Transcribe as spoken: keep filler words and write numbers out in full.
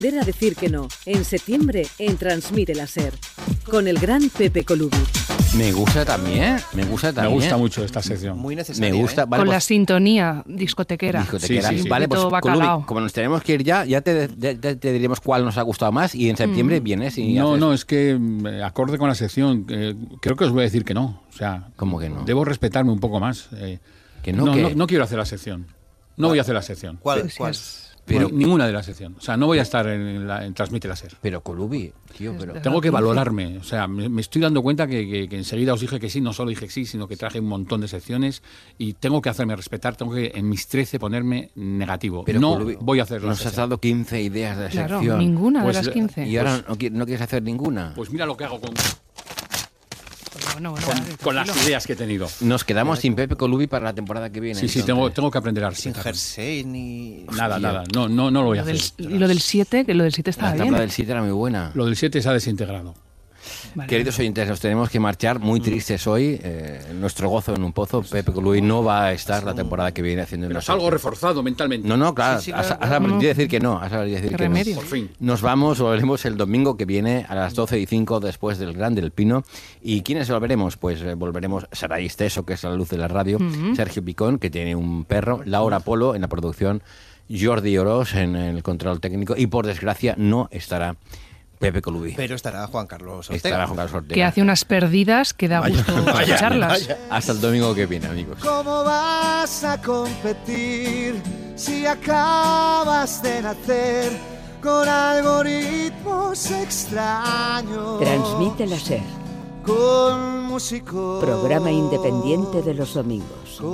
a decir que no, en septiembre, en Transmite la SER, con el gran Pepe Colubi. Me gusta también, me gusta también. Me gusta mucho esta sección. Muy necesaria. Me gusta. ¿eh? Con pues, la sintonía discotequera. discotequera. Sí, sí, sí. Vale, pues Colubi, como nos tenemos que ir ya, ya te, te, te, te diremos cuál nos ha gustado más y en septiembre mm. vienes y No, haces... no, es que eh, acorde con la sección, eh, creo que os voy a decir que no. O sea, ¿cómo que no? Debo respetarme un poco más. Eh, que no, no, que... no, no quiero hacer la sección. No voy a hacer la sección. ¿Cuál? ¿Cuál? Pero, bueno, ninguna de la sección. O sea, no voy a estar en, la, en Transmite la SER. Pero Colubi, tío, pero... Tengo que valorarme. O sea, me, me estoy dando cuenta que, que, que enseguida os dije que sí, no solo dije que sí, sino que traje un montón de secciones y tengo que hacerme respetar, tengo que en mis trece ponerme negativo. Pero no Colubi, voy a hacer la Nos sección. has dado quince ideas de claro, sección. Ninguna pues, de las quince. Y ahora pues, no, no quieres hacer ninguna. Pues mira lo que hago con... Bueno, bueno, con, vale, con las ideas que he tenido. Nos quedamos sin Pepe Colubi para la temporada que viene. Sí, sí, tengo, tengo que aprender a respetar. Sin jersey ni... Nada, Hostia. nada. No, no, no lo voy a lo hacer. Del, y lo del siete, que lo del siete estaba la bien. La tabla del siete era muy buena. Lo del siete se ha desintegrado. Vale. Queridos oyentes, nos tenemos que marchar muy tristes hoy. Eh, nuestro gozo en un pozo. Pepe Colubi no va a estar la temporada que viene haciendo. Pero es algo reforzado mentalmente. No, no, claro. Sí, sí, has, claro, has claro. aprendido a decir que no. Has aprendido a decir ¿Qué que remedio? no. Por fin. Nos vamos, volveremos el domingo que viene a las doce y cinco después del Gran del Pino. ¿Y quiénes volveremos? Pues eh, volveremos Saray Esteso, que es la luz de la radio, uh-huh. Sergio Picón, que tiene un perro, Laura Polo en la producción, Jordi Orós en el control técnico y por desgracia no estará Pepe Colubi. Pero estará Juan Carlos Ortega. Estará Juan Carlos Ortega. Que hace unas perdidas que da gusto escucharlas. Hasta el domingo que viene, amigos. ¿Cómo vas a competir si acabas de nacer con algoritmos extraños? Transmite la SER. Con músicos. Programa independiente de los domingos.